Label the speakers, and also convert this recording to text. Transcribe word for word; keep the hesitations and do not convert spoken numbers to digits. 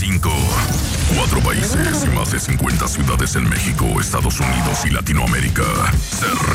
Speaker 1: cinco. Cuatro países y más de cincuenta ciudades en México, Estados Unidos y Latinoamérica se